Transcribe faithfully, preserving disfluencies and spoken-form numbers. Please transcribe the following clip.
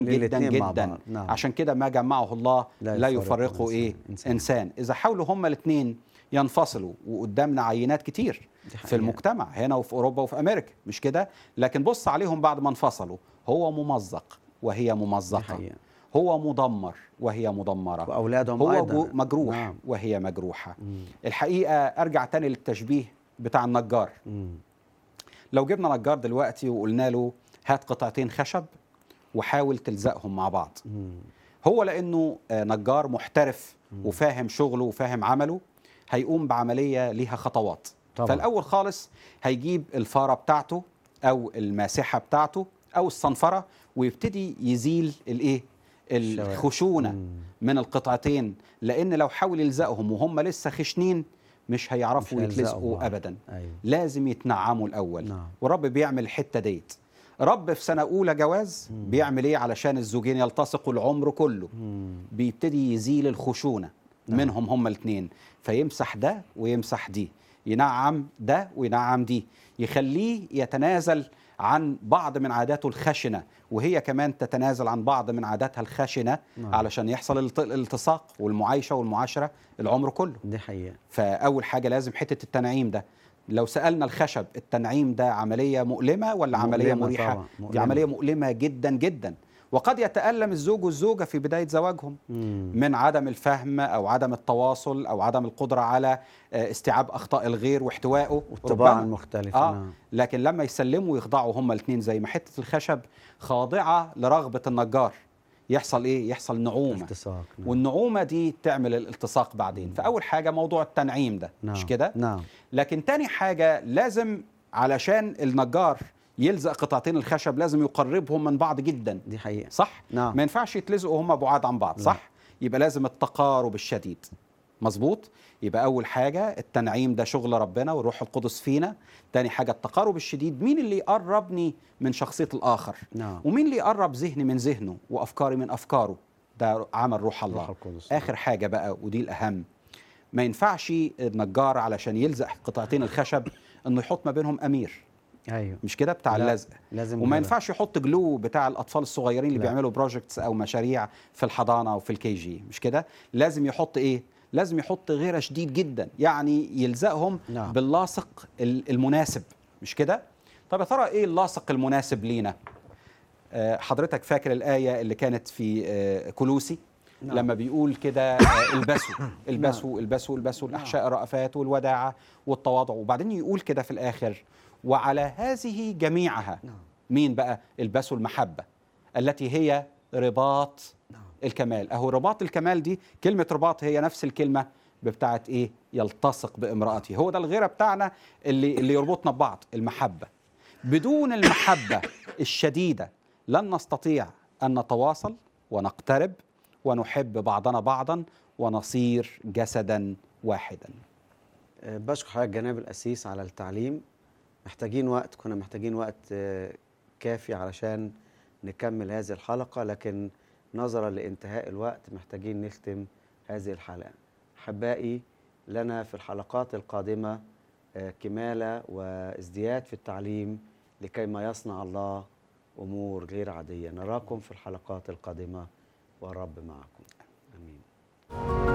جدا جدا. نعم. عشان كده ما جمعه الله لا, لا يفرقه ايه إنسان. انسان. اذا حاولوا هما الاثنين ينفصلوا، وقدامنا عينات كتير في المجتمع هنا وفي اوروبا وفي امريكا، مش كده؟ لكن بص عليهم بعد ما انفصلوا، هو ممزق وهي ممزقه، هو مدمر وهي مدمره، واولادهم هو ايضا مجروح نعم. وهي مجروحه. مم. الحقيقه ارجع تاني للتشبيه بتاع النجار. مم. لو جبنا نجار دلوقتي وقلنا له هات قطعتين خشب وحاول تلزقهم مع بعض، مم. هو لانه نجار محترف مم. وفاهم شغله وفاهم عمله، هيقوم بعمليه ليها خطوات. طبعا. فالاول خالص هيجيب الفاره بتاعته او الماسحه بتاعته او الصنفره، ويبتدي يزيل الايه الخشونه مم. من القطعتين، لان لو حاول يلزقهم وهم لسه خشنين مش هيعرفوا مش يتلزقوا ابدا. أيوه. لازم يتنعموا الاول. نعم. والرب بيعمل الحته ديت. رب في سنه اولى جواز مم. بيعمل ايه علشان الزوجين يلتصقوا العمر كله؟ مم. بيبتدي يزيل الخشونه نعم. منهم هما الاثنين، فيمسح ده ويمسح دي، ينعم ده وينعم دي، يخليه يتنازل عن بعض من عاداته الخشنه، وهي كمان تتنازل عن بعض من عاداتها الخشنه نعم. علشان يحصل الالتصاق والمعايشه والمعاشره العمر كله. دي حقيقه. فاول حاجه لازم حته التنعيم ده. لو سالنا الخشب التنعيم ده عمليه مؤلمه ولا مؤلمة عمليه مريحه؟ مؤلمة. دي عمليه مؤلمه جدا جدا، وقد يتألم الزوج والزوجة في بداية زواجهم مم. من عدم الفهم أو عدم التواصل أو عدم القدرة على استيعاب أخطاء الغير واحتوائه والطباع المختلفة. آه. نعم. لكن لما يسلموا ويخضعوا هما الاثنين زي ما حتة الخشب خاضعة لرغبة النجار، يحصل إيه؟ يحصل نعومة. التصاق. نعم. والنعومة دي تعمل الالتصاق بعدين. مم. فأول حاجة موضوع التنعيم ده. نعم. مش كده؟ نعم. لكن تاني حاجة لازم علشان النجار يلزق قطعتين الخشب لازم يقربهم من بعض جدا. دي حقيقة. صح؟ نعم. ما ينفعش يتلزقوا هم بعاد عن بعض. صح؟ لا. يبقى لازم التقارب الشديد. مظبوط؟ يبقى أول حاجة التنعيم ده شغل ربنا والروح القدس فينا. تاني حاجة التقارب الشديد، مين اللي يقربني من شخصية الآخر؟ نعم. ومين اللي يقرب ذهني من ذهنه وأفكاري من أفكاره؟ ده عمل روح الله. روح القدس. آخر حاجة بقى ودي الأهم، ما ينفعش النجار علشان يلزق قطعتين الخشب إنه يحط ما بينهم أمير. ايوه مش كده بتاع اللزق. لازم. وما ينفعش يحط جلو بتاع الاطفال الصغيرين اللي لا. بيعملوا بروجكتس او مشاريع في الحضانه وفي الكي جي. مش كده؟ لازم يحط ايه؟ لازم يحط غيره شديد جدا، يعني يلزقهم نعم. باللاصق المناسب. مش كده؟ طب يا ترى ايه اللاصق المناسب لينا؟ آه حضرتك فاكر الايه اللي كانت في آه كولوسي نعم. لما بيقول كده آه البسوا البسوا البسوا البسوا الاحشاء الرأفات والوداعه والتواضع، وبعدين يقول كده في الاخر وعلى هذه جميعها نعم. مين بقى؟ البسوا المحبة التي هي رباط نعم. الكمال. أهو رباط الكمال دي كلمة رباط هي نفس الكلمة بتاعت إيه؟ يلتصق بامرأته. هو ده الغيرة بتاعنا اللي, اللي يربطنا ببعض، المحبة. بدون المحبة الشديدة لن نستطيع أن نتواصل ونقترب ونحب بعضنا بعضا ونصير جسدا واحدا. بشكر حضرتك جناب القسيس على التعليم. محتاجين وقت، كنا محتاجين وقت كافي علشان نكمل هذه الحلقة، لكن نظرا لانتهاء الوقت محتاجين نختم هذه الحلقة. أحبائي، لنا في الحلقات القادمة كمالة وازدياد في التعليم لكي ما يصنع الله أمور غير عادية. نراكم في الحلقات القادمة والرب معكم.